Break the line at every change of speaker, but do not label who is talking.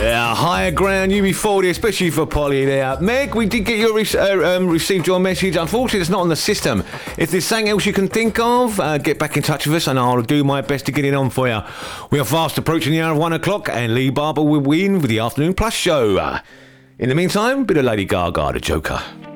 Yeah, higher ground, UB40, especially for Polly there. Meg, we did get your received your message. Unfortunately, it's not on the system. If there's something else you can think of, get back in touch with us and I'll do my best to get it on for you. We are fast approaching the hour of 1 o'clock and Lee Barber will win with the Afternoon Plus show. In the meantime, bit of Lady Gaga, the Joker.